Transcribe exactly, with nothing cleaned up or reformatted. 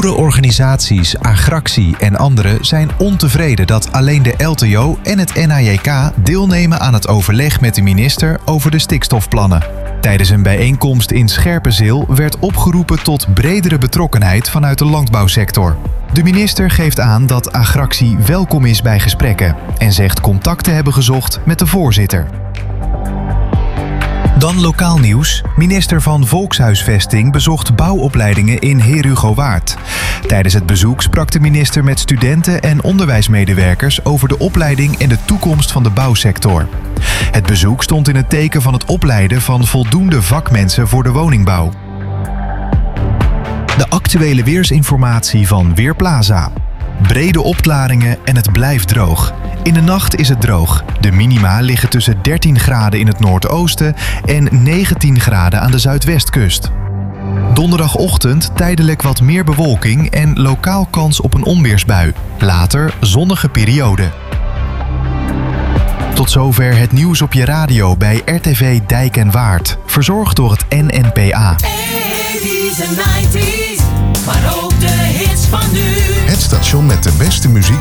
Boerenorganisaties, Agractie en anderen zijn ontevreden dat alleen de L T O en het N A J K deelnemen aan het overleg met de minister over de stikstofplannen. Tijdens een bijeenkomst in Scherpenzeel werd opgeroepen tot bredere betrokkenheid vanuit de landbouwsector. De minister geeft aan dat Agractie welkom is bij gesprekken en zegt contact te hebben gezocht met de voorzitter. Dan lokaal nieuws. Minister van Volkshuisvesting bezocht bouwopleidingen in Herugowaard. Tijdens het bezoek sprak de minister met studenten en onderwijsmedewerkers over de opleiding en de toekomst van de bouwsector. Het bezoek stond in het teken van het opleiden van voldoende vakmensen voor de woningbouw. De actuele weersinformatie van Weerplaza. Brede opklaringen en het blijft droog. In de nacht is het droog. De minima liggen tussen dertien graden in het noordoosten en negentien graden aan de zuidwestkust. Donderdagochtend tijdelijk wat meer bewolking en lokaal kans op een onweersbui. Later zonnige periode. Tot zover het nieuws op je radio bij R T V Dijk en Waard. Verzorgd door het N N P A. eighties en nineties, maar ook de hits van nu. Het station met de beste muziek